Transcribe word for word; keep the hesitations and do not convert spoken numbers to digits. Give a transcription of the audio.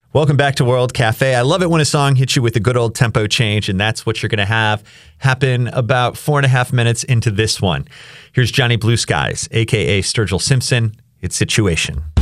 Welcome back to World Cafe. I love it when a song hits you with a good old tempo change, and that's what you're going to have happen about four and a half minutes into this one. Here's Johnny Blue Skies, a k a. Sturgill Simpson. It's Situation.